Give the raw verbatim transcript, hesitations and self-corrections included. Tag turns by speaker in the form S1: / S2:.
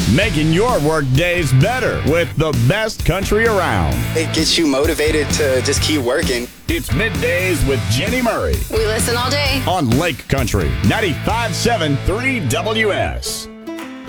S1: Making your work days better with the best country around.
S2: It gets you motivated to just keep working.
S1: It's Middays with Jenny Murray
S3: We listen all day.
S1: on Lake Country ninety-five point seven three W S.